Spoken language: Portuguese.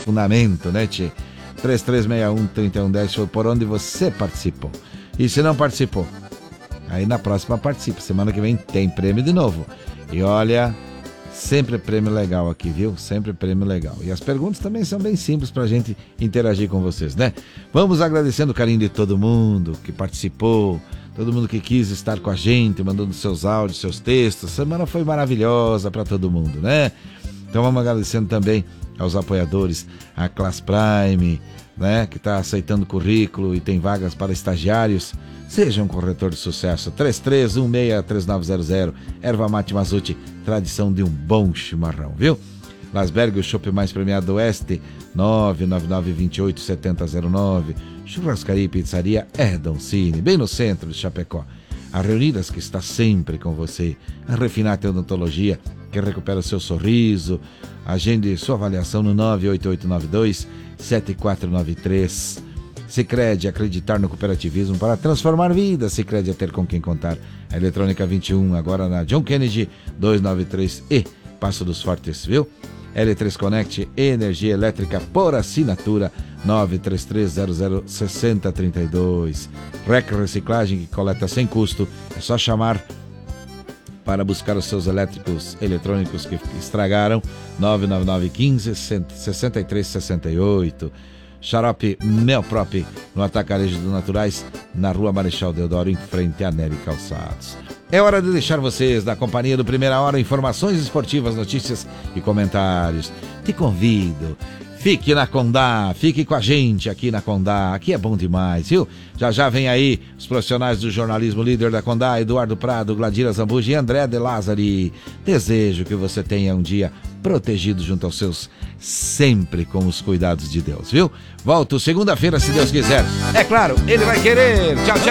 fundamento, né, tchê? 3361-3110 foi por onde você participou. E se não participou, aí na próxima participa. Semana que vem tem prêmio de novo. E olha, sempre prêmio legal aqui, viu? Sempre prêmio legal. E as perguntas também são bem simples pra gente interagir com vocês, né? Vamos agradecendo o carinho de todo mundo que participou, todo mundo que quis estar com a gente, mandando seus áudios, seus textos. Semana foi maravilhosa pra todo mundo, né? Então vamos agradecendo também aos apoiadores, a Class Prime, né, que está aceitando currículo e tem vagas para estagiários. Seja um corretor de sucesso. 33163900. Erva Mate Mazzuti, tradição de um bom chimarrão, viu? Lasberg, o shopping mais premiado do Oeste, 999287009. Churrascaria e Pizzaria Erdon Cine, bem no centro de Chapecó. A Reunidas, que está sempre com você. A Refinate Odontologia, que recupera o seu sorriso. Agende sua avaliação no 98892-7493. Sicredi, acreditar no cooperativismo para transformar vidas. Sicredi é ter com quem contar. A Eletrônica 21, agora na John Kennedy 293 e Passo dos Fortes, viu? L3 Connect, energia elétrica por assinatura, 933006032. REC Reciclagem, que coleta sem custo, é só chamar para buscar os seus elétricos eletrônicos que estragaram, 99915-6368. Xarope Melprop, no Atacarejo dos Naturais, na Rua Marechal Deodoro, em frente a Nery Calçados. É hora de deixar vocês na companhia do Primeira Hora, informações esportivas, notícias e comentários. Te convido, fique na Condá, fique com a gente aqui na Condá, aqui é bom demais, viu? Já vem aí os profissionais do jornalismo, líder da Condá, Eduardo Prado, Gladira Zambuji e André De Lázari. Desejo que você tenha um dia protegido junto aos seus, sempre com os cuidados de Deus, viu? Volto segunda-feira, se Deus quiser. É claro, Ele vai querer. Tchau, tchau.